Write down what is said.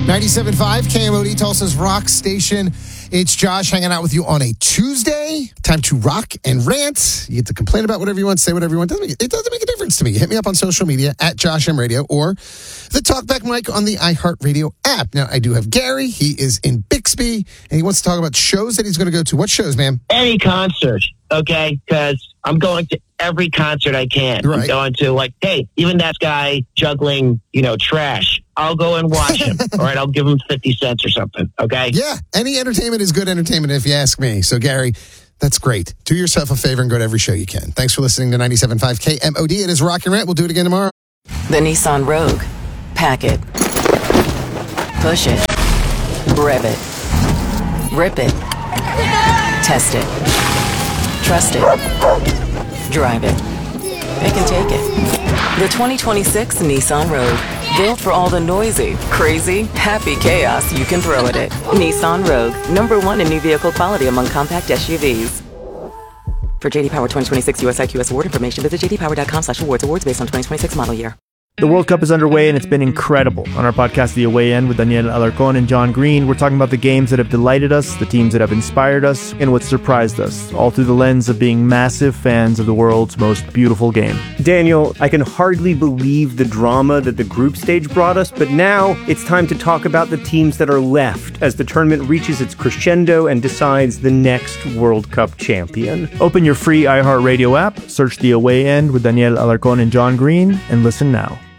97.5 KMOD, Tulsa's rock station. It's Josh hanging out with you on a Tuesday. Time to rock and rant. You get to complain about whatever you want, say whatever you want. It doesn't make a difference to me. Hit me up on social media at Josh M Radio or the Talkback mic on the iHeartRadio app. Now, I do have Gary. He is in Bixby, and he wants to talk about shows that he's going to go to. What shows, man? Any concert, okay? Because I'm going to every concert I can. Right. I'm going to, like, hey, even that guy juggling, trash. I'll go and watch him. All right, I'll give him 50 cents or something, okay? Yeah, any entertainment is good entertainment if you ask me. So, Gary, that's great. Do yourself a favor and go to every show you can. Thanks for listening to 97.5 KMOD. It is Rock and Rant. We'll do it again tomorrow. The Nissan Rogue. Pack it. Push it. Rev it. Rip it. Test it. Trust it. Drive it. It can take it. The 2026 Nissan Rogue. Built for all the noisy, crazy, happy chaos you can throw at it. Nissan Rogue. #1 in new vehicle quality among compact SUVs. For JD Power 2026 US IQS award information, visit jdpower.com/awards. Awards based on 2026 model year. The World Cup is underway, and it's been incredible. On our podcast, The Away End, with Daniel Alarcón and John Green, we're talking about the games that have delighted us, the teams that have inspired us, and what surprised us, all through the lens of being massive fans of the world's most beautiful game. Daniel, I can hardly believe the drama that the group stage brought us, but now it's time to talk about the teams that are left as the tournament reaches its crescendo and decides the next World Cup champion. Open your free iHeartRadio app, search The Away End with Daniel Alarcón and John Green, and listen now.